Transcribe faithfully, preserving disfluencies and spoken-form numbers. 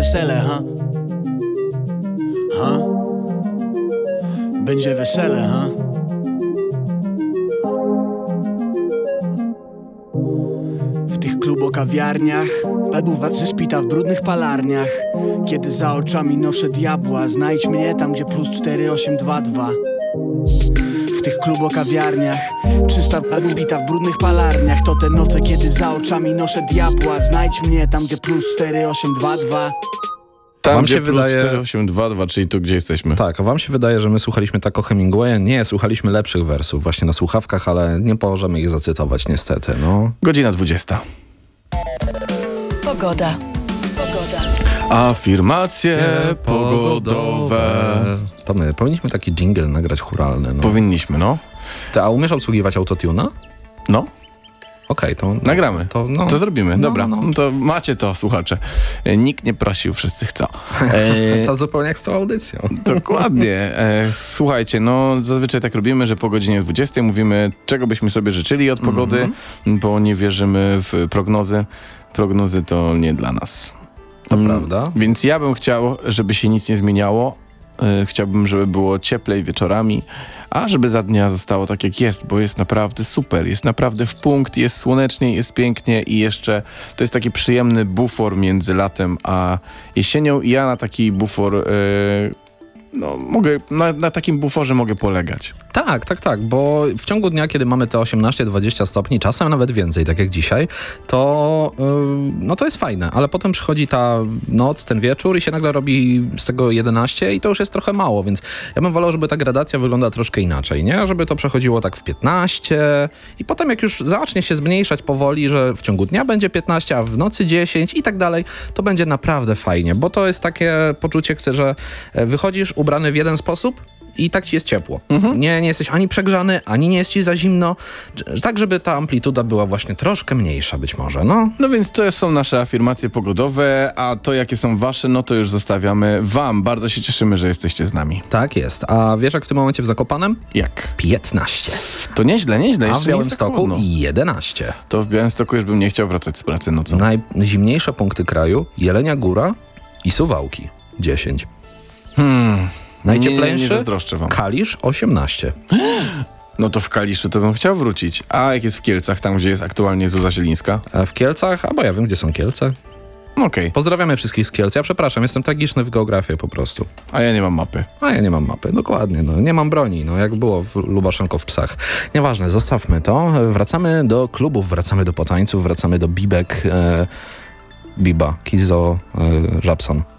wesele, ha? Ha? Będzie wesele, ha? W tych klubokawiarniach lodówka szpita w brudnych palarniach. Kiedy za oczami noszę diabła, znajdź mnie tam, gdzie plus cztery osiem dwa dwa. W tych klubokawiarniach czysta lodówka w brudnych palarniach. To te noce, kiedy za oczami noszę diabła, znajdź mnie tam, gdzie plus cztery osiem dwa dwa. Tam, wam gdzie się plus wydaje... cztery osiem dwa dwa, czyli tu, gdzie jesteśmy. Tak, a wam się wydaje, że my słuchaliśmy tak o Hemingwaya? Nie, słuchaliśmy lepszych wersów właśnie na słuchawkach, ale nie możemy ich zacytować niestety, no. Godzina dwudziesta. Pogoda. Pogoda. Afirmacje pogodowe. To my powinniśmy taki dżingiel nagrać chóralny. No. Powinniśmy, no. Ty, a umiesz obsługiwać autotuna? No. Okej, okay, to... Nagramy. To, no. to zrobimy. No, Dobra, no. to macie to, słuchacze. E, Nikt nie prosił, wszyscy chcą. E, to zupełnie jak z tą audycją. Dokładnie. E, słuchajcie, no zazwyczaj tak robimy, że po godzinie dwudziestej mówimy, czego byśmy sobie życzyli od pogody, mm-hmm. bo nie wierzymy w prognozy. Prognozy to nie dla nas. To mm, prawda. Więc ja bym chciał, żeby się nic nie zmieniało. E, chciałbym, żeby było cieplej wieczorami, a żeby za dnia zostało tak jak jest, bo jest naprawdę super, jest naprawdę w punkt, jest słonecznie, jest pięknie i jeszcze to jest taki przyjemny bufor między latem a jesienią i ja na taki bufor, yy, no mogę, na, na takim buforze mogę polegać. Tak, tak, tak, bo w ciągu dnia, kiedy mamy te osiemnaście dwadzieścia stopni, czasem nawet więcej, tak jak dzisiaj, to yy, no to jest fajne, ale potem przychodzi ta noc, ten wieczór i się nagle robi z tego jedenaście i to już jest trochę mało, więc ja bym wolał, żeby ta gradacja wygląda troszkę inaczej, nie? Żeby to przechodziło tak w piętnaście i potem jak już zacznie się zmniejszać powoli, że w ciągu dnia będzie piętnaście, a w nocy dziesięć i tak dalej, to będzie naprawdę fajnie, bo to jest takie poczucie, że wychodzisz ubrany w jeden sposób i tak ci jest ciepło. Mhm. Nie, nie jesteś ani przegrzany, ani nie jest ci za zimno. Tak, żeby ta amplituda była właśnie troszkę mniejsza być może, no. No więc to są nasze afirmacje pogodowe, a to jakie są wasze, no to już zostawiamy wam. Bardzo się cieszymy, że jesteście z nami. Tak jest. A wiesz jak w tym momencie w Zakopanem? Jak? piętnaście. To nieźle, nieźle. A Jeszcze w nie jest tak Białymstoku chłodno. jedenaście. To w Białymstoku już bym nie chciał wracać z pracy nocą. Najzimniejsze punkty kraju: Jelenia Góra i Suwałki dziesięć. Hmm... Najcieplejszy? Nie, nie zazdroszczę wam. Kalisz osiemnaście. No to w Kaliszu to bym chciał wrócić. A jak jest w Kielcach, tam gdzie jest aktualnie Zuza Zielińska? A w Kielcach? A bo ja wiem, gdzie są Kielce. Okej. Okay. Pozdrawiamy wszystkich z Kielc. Ja przepraszam, jestem tragiczny w geografię po prostu. A ja nie mam mapy. A ja nie mam mapy, dokładnie. No. Nie mam broni, no jak było w Lubaszenko w Psach. Nieważne, zostawmy to. Wracamy do klubów, wracamy do potańców, wracamy do bibek. E, Biba, Kizo, e, Żabson.